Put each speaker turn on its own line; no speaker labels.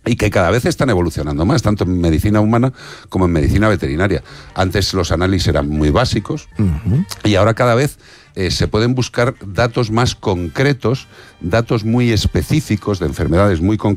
y que cada vez están evolucionando más, tanto en medicina humana como en medicina veterinaria. Antes los análisis eran muy básicos y ahora cada vez se pueden buscar datos más concretos, datos muy específicos de enfermedades muy concretas